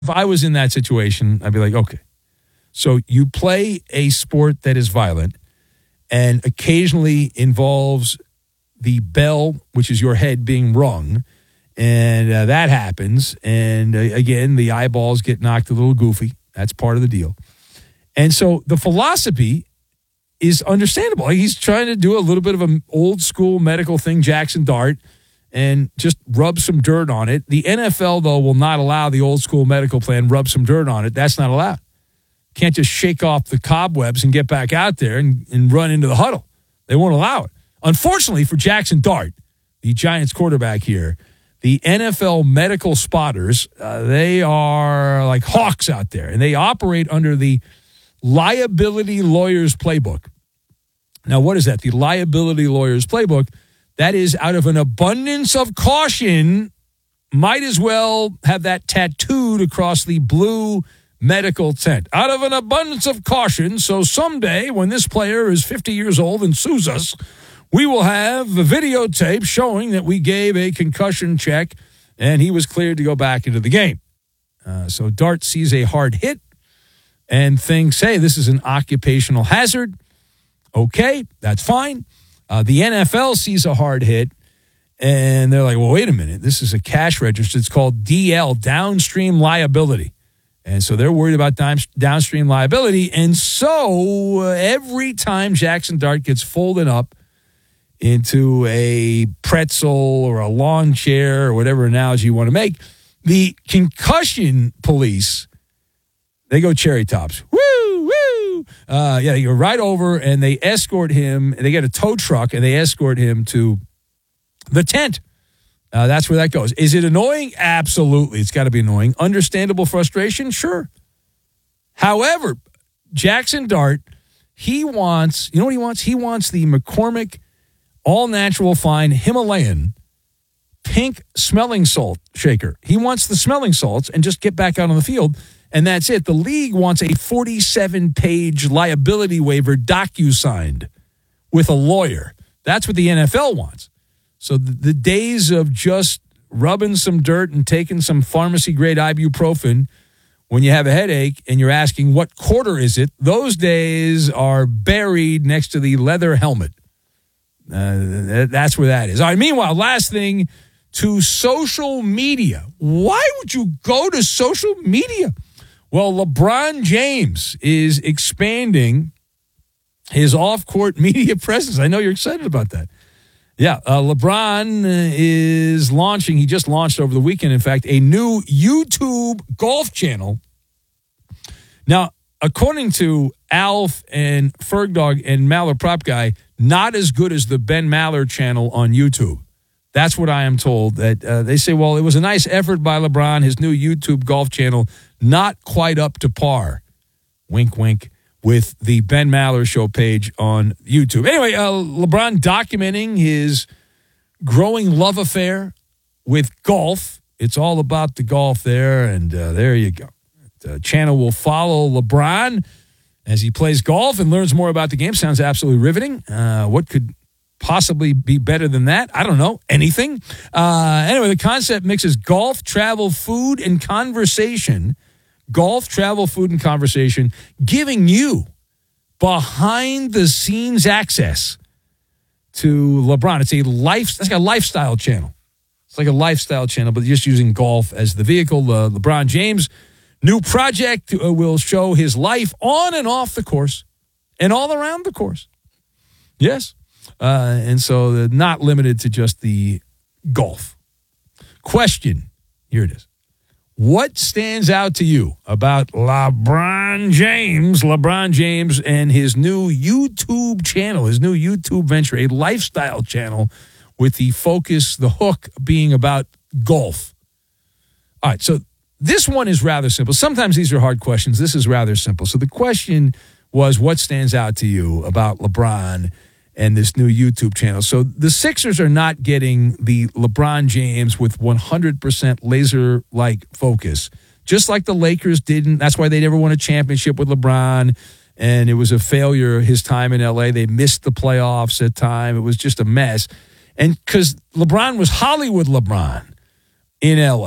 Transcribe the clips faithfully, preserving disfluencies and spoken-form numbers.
If I was in that situation, I'd be like, okay, so you play a sport that is violent and occasionally involves the bell, which is your head being rung, and uh, that happens. And uh, again, the eyeballs get knocked a little goofy. That's part of the deal. And so the philosophy is understandable. Like, he's trying to do a little bit of an old school medical thing, Jackson Dart, and just rub some dirt on it. The N F L, though, will not allow the old school medical plan, rub some dirt on it. That's not allowed. Can't just shake off the cobwebs and get back out there and, and run into the huddle. They won't allow it. Unfortunately for Jackson Dart, the Giants quarterback here, the N F L medical spotters, uh, they are like hawks out there, and they operate under the liability lawyers playbook. Now, what is that? The liability lawyers playbook. That is, out of an abundance of caution, might as well have that tattooed across the blue medical tent. Out of an abundance of caution, so someday when this player is fifty years old and sues us, we will have a videotape showing that we gave a concussion check and he was cleared to go back into the game. Uh, so Dart sees a hard hit and thinks, hey, this is an occupational hazard. Okay, that's fine. Uh, the N F L sees a hard hit, and they're like, well, wait a minute. This is a cash register. It's called D L, downstream liability. And so they're worried about down, downstream liability. And so uh, every time Jackson Dart gets folded up into a pretzel or a lawn chair or whatever analogy you want to make, the concussion police, they go cherry tops. Woo, woo. Uh, yeah, they go right over and they escort him. They get a tow truck and they escort him to the tent. Uh, that's where that goes. Is it annoying? Absolutely. It's got to be annoying. Understandable frustration? Sure. However, Jackson Dart, he wants, you know what he wants? He wants the McCormick all-natural fine Himalayan pink smelling salt shaker. He wants the smelling salts and just get back out on the field, and that's it. The league wants a forty-seven page liability waiver docu-signed with a lawyer. That's what the N F L wants. So the, the days of just rubbing some dirt and taking some pharmacy-grade ibuprofen when you have a headache and you're asking what quarter is it, those days are buried next to the leather helmet. Uh, that's where that is. All right, meanwhile, last thing, to social media. Why would you go to social media? Well, LeBron James is expanding his off-court media presence. I know you're excited about that. Yeah, uh, LeBron is launching, he just launched over the weekend, in fact, a new YouTube golf channel. Now, according to Alf and Fergdog and Maller Prop Guy, not as good as the Ben Maller channel on YouTube. That's what I am told. That uh, they say, well, it was a nice effort by LeBron, his new YouTube golf channel, not quite up to par. Wink, wink. With the Ben Maller Show page on YouTube. Anyway, uh, LeBron documenting his growing love affair with golf. It's all about the golf there, and uh, there you go. The channel will follow LeBron as he plays golf and learns more about the game. Sounds absolutely riveting. Uh, what could possibly be better than that? I don't know. Anything. Uh, anyway, the concept mixes golf, travel, food, and conversation. Golf, travel, food, and conversation, giving you behind-the-scenes access to LeBron. It's a life, it's like a lifestyle channel. It's like a lifestyle channel, but just using golf as the vehicle. Uh, LeBron James' new project uh, will show his life on and off the course and all around the course. Yes. Uh, and so uh, not limited to just the golf. Question. Here it is. What stands out to you about LeBron James, LeBron James and his new YouTube channel, his new YouTube venture, a lifestyle channel with the focus, the hook being about golf? All right, so this one is rather simple. Sometimes these are hard questions. This is rather simple. So the question was, what stands out to you about LeBron and this new YouTube channel? So the Sixers are not getting the LeBron James with one hundred percent laser-like focus, just like the Lakers didn't. That's why they never won a championship with LeBron, and it was a failure his time in L A. They missed the playoffs at time. It was just a mess. And because LeBron was Hollywood LeBron in L A,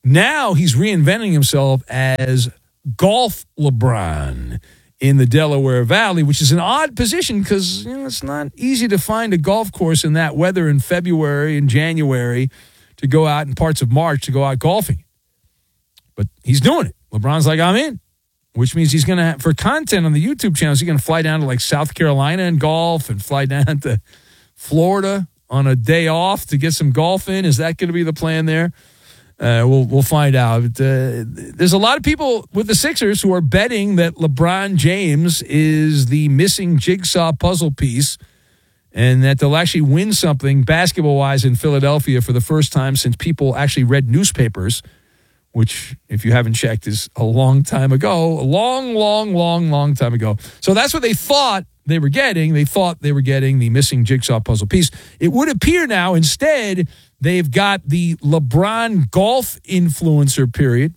Now he's reinventing himself as Golf LeBron in the Delaware Valley, which is an odd position because you know, it's not easy to find a golf course in that weather in February and January to go out in parts of March to go out golfing. But he's doing it. LeBron's like, I'm in, which means he's going to, for content on the YouTube channels, he's going to fly down to like South Carolina and golf and fly down to Florida on a day off to get some golf in. Is that going to be the plan there? Uh, we'll we'll find out. Uh, there's a lot of people with the Sixers who are betting that LeBron James is the missing jigsaw puzzle piece and that they'll actually win something basketball-wise in Philadelphia for the first time since people actually read newspapers, which, if you haven't checked, is a long time ago. A long, long, long, long time ago. So that's what they thought they were getting. They thought they were getting the missing jigsaw puzzle piece. It would appear now, instead, they've got the LeBron golf influencer period.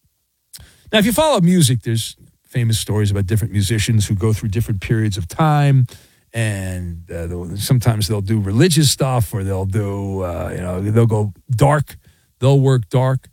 Now, if you follow music, there's famous stories about different musicians who go through different periods of time, and uh, they'll, sometimes they'll do religious stuff, or they'll do, uh, you know, they'll go dark. They'll work dark.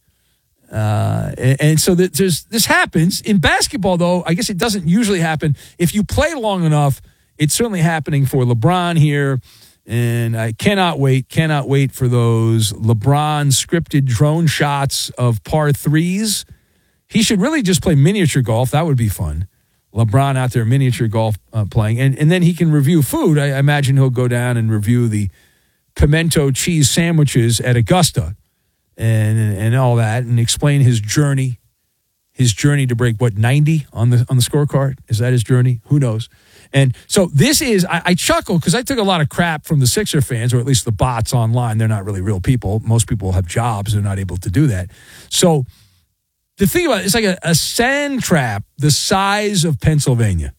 Uh, and, and so that there's this happens in basketball, though. I guess it doesn't usually happen. If you play long enough, it's certainly happening for LeBron here. And I cannot wait, cannot wait for those LeBron scripted drone shots of par threes. He should really just play miniature golf. That would be fun. LeBron out there miniature golf uh, playing. And, and then he can review food. I, I imagine he'll go down and review the pimento cheese sandwiches at Augusta and, and all that and explain his journey, his journey to break, what, ninety on the on the scorecard? Is that his journey? Who knows? And so this is, I, I chuckle because I took a lot of crap from the Sixer fans, or at least the bots online. They're not really real people. Most people have jobs. They're not able to do that. So the thing about it, it's like a, a sand trap the size of Pennsylvania.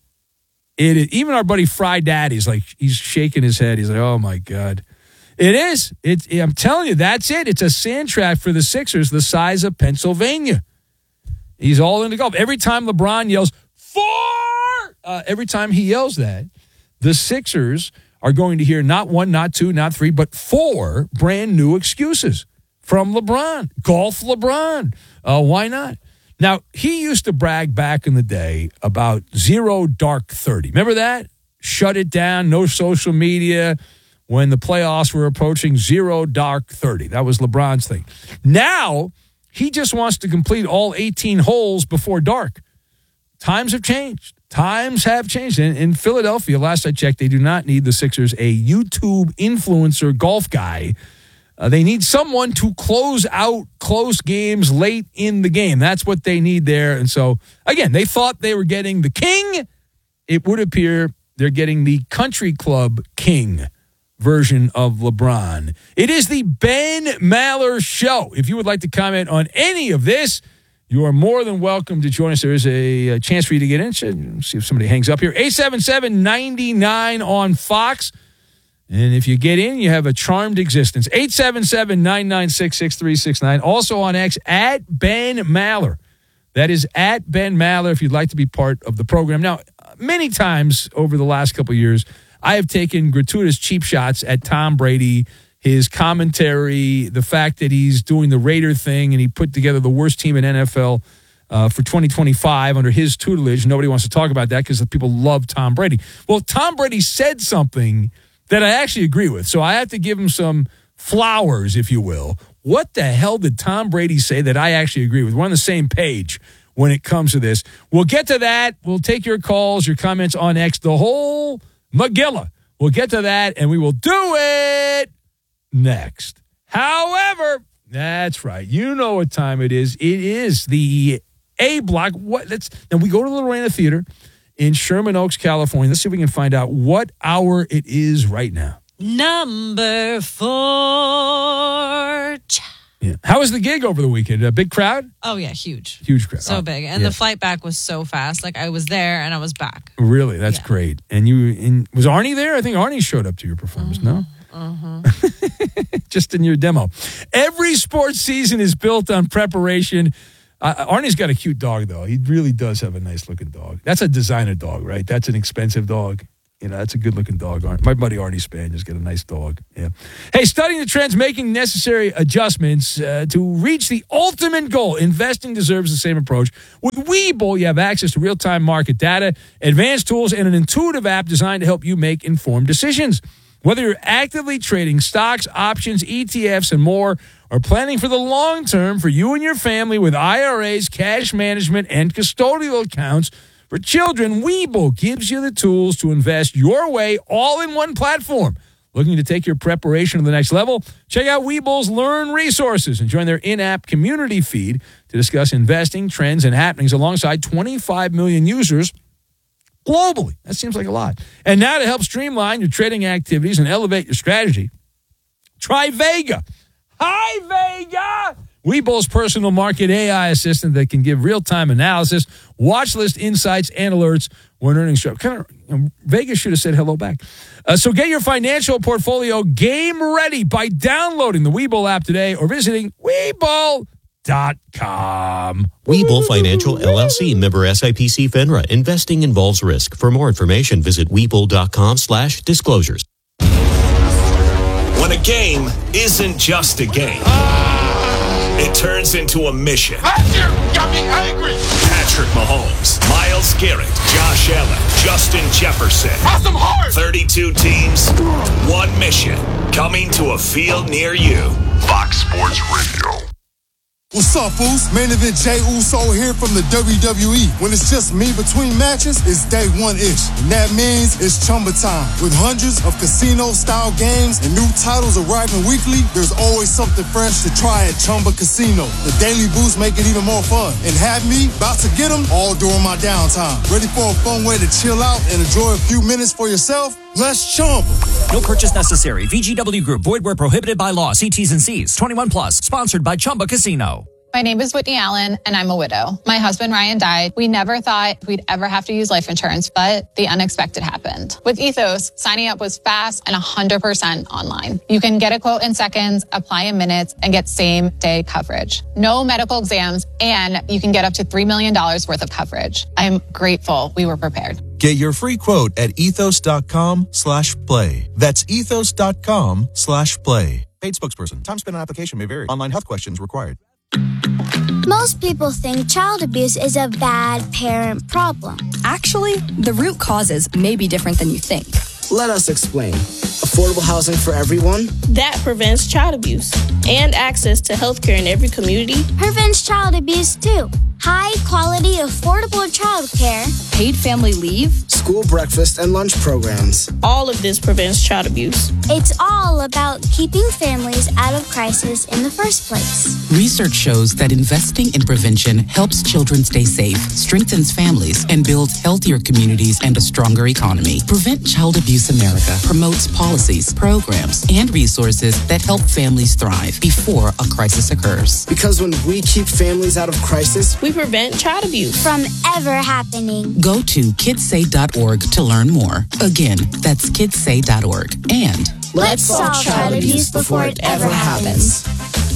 It is, even our buddy Fry Daddy's like, he's shaking his head. He's like, oh, my God. It is. It, I'm telling you, that's it. It's a sand trap for the Sixers the size of Pennsylvania. He's all into golf. Every time LeBron yells, four! Uh, every time he yells that, the Sixers are going to hear not one, not two, not three, but four brand new excuses from LeBron. Golf LeBron. Uh, why not? Now, he used to brag back in the day about zero dark thirty. Remember that? Shut it down, no social media. When the playoffs were approaching, zero dark thirty. That was LeBron's thing. Now, he just wants to complete all eighteen holes before dark. Times have changed. Times have changed. In, in Philadelphia, last I checked, they do not need the Sixers a YouTube influencer golf guy. Uh, they need someone to close out close games late in the game. That's what they need there. And so, again, they thought they were getting the king. It would appear they're getting the country club king version of LeBron. It is the Ben Maller Show. If you would like to comment on any of this, you are more than welcome to join us. There is a, a chance for you to get in. See if somebody hangs up here. eight seven seven, nine nine on Fox. And if you get in, you have a charmed existence. eight seven seven, nine nine six, six three six nine. Also on X, at Ben Maller. That is at Ben Maller if you'd like to be part of the program. Now, many times over the last couple of years, I have taken gratuitous cheap shots at Tom Brady, his commentary, the fact that he's doing the Raider thing and he put together the worst team in N F L uh, for twenty twenty-five under his tutelage. Nobody wants to talk about that because people love Tom Brady. Well, Tom Brady said something that I actually agree with, so I have to give him some flowers, if you will. What the hell did Tom Brady say that I actually agree with? We're on the same page when it comes to this. We'll get to that. We'll take your calls, your comments on X, the whole Magilla. We'll get to that, and we will do it next. However, that's right. You know what time it is. It is the A Block. What? Let's now we go to the Lorena Theater in Sherman Oaks, California. Let's see if we can find out what hour it is right now. Number four. Yeah. How was the gig over the weekend? A big crowd? Oh, yeah, huge. Huge crowd. So oh, big. And yeah. the flight back was so fast. Like, I was there and I was back. Really? That's yeah. great. And you, and was Arnie there? I think Arnie showed up to your performance, mm-hmm. no? Mm-hmm. Just in your demo. Every sports season is built on preparation. Uh, Arnie's got a cute dog, though. He really does have a nice-looking dog. That's a designer dog, right? That's an expensive dog. You know, that's a good-looking dog. Ar- My buddy Arnie Spaniel's got a nice dog. Yeah. Hey, studying the trends, making necessary adjustments uh, to reach the ultimate goal. Investing deserves the same approach. With Webull, you have access to real-time market data, advanced tools, and an intuitive app designed to help you make informed decisions. Whether you're actively trading stocks, options, E T Fs, and more, or planning for the long term for you and your family with I R As, cash management, and custodial accounts, for children, Webull gives you the tools to invest your way all in one platform. Looking to take your preparation to the next level? Check out Webull's Learn resources and join their in-app community feed to discuss investing, trends, and happenings alongside twenty-five million users globally. That seems like a lot. And now to help streamline your trading activities and elevate your strategy, try Vega. Hi, Vega! Webull's personal market A I assistant that can give real-time analysis, watch list insights, and alerts when earnings drop. Kind of, you know, Vegas should have said hello back. Uh, so get your financial portfolio game ready by downloading the Webull app today or visiting Webull dot com. Webull Financial L L C, member S I P C FINRA. Investing involves risk. For more information, visit Webull dot com slash disclosures. When a game isn't just a game, it turns into a mission. You got me angry. Patrick Mahomes, Myles Garrett, Josh Allen, Justin Jefferson. Awesome heart. thirty-two teams, one mission. Coming to a field near you. Fox Sports Radio. What's up, fools? Main event Jey Uso here from the W W E. When it's just me between matches, it's day one-ish. And that means it's Chumba time. With hundreds of casino-style games and new titles arriving weekly, there's always something fresh to try at Chumba Casino. The daily boosts make it even more fun. And have me about to get them all during my downtime. Ready for a fun way to chill out and enjoy a few minutes for yourself? Let's Chumba. No purchase necessary. V G W Group. Void where prohibited by law. See T's and C's. twenty-one plus. Sponsored by Chumba Casino. My name is Whitney Allen, and I'm a widow. My husband, Ryan, died. We never thought we'd ever have to use life insurance, but the unexpected happened. With Ethos, signing up was fast and one hundred percent online. You can get a quote in seconds, apply in minutes, and get same-day coverage. No medical exams, and you can get up to three million dollars worth of coverage. I'm grateful we were prepared. Get your free quote at ethos.com slash play. That's ethos.com slash play. Paid spokesperson. Time spent on application may vary. Online health questions required. Most people think child abuse is a bad parent problem. Actually, the root causes may be different than you think. Let us explain. Affordable housing for everyone. That prevents child abuse. And access to healthcare in every community. Prevents child abuse too. High quality, affordable childcare. Paid family leave. School breakfast and lunch programs. All of this prevents child abuse. It's all about keeping families out of crisis in the first place. Research shows that investing in prevention helps children stay safe, strengthens families, and builds healthier communities and a stronger economy. Prevent Child Abuse America promotes policies, programs, and resources that help families thrive before a crisis occurs. Because when we keep families out of crisis, we prevent child abuse from ever happening. Go to kids say dot org to learn more. Again, that's kids say dot org. And let's solve child abuse before it ever happens.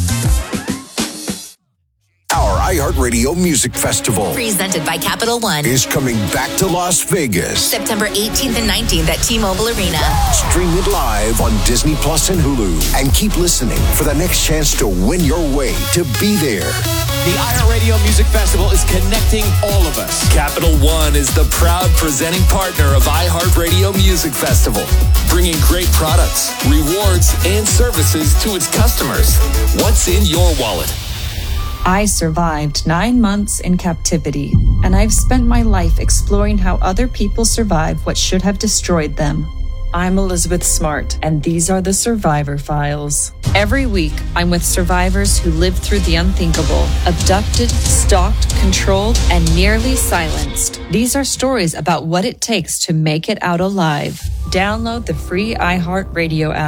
Our iHeartRadio Music Festival, presented by Capital One, is coming back to Las Vegas. September eighteenth and nineteenth at T-Mobile Arena. Stream it live on Disney Plus and Hulu. And keep listening for the next chance to win your way to be there. The iHeartRadio Music Festival is connecting all of us. Capital One is the proud presenting partner of iHeartRadio Music Festival, bringing great products, rewards, and services to its customers. What's in your wallet? I survived nine months in captivity, and I've spent my life exploring how other people survive what should have destroyed them. I'm Elizabeth Smart, and these are the Survivor Files. Every week, I'm with survivors who lived through the unthinkable, abducted, stalked, controlled, and nearly silenced. These are stories about what it takes to make it out alive. Download the free iHeartRadio app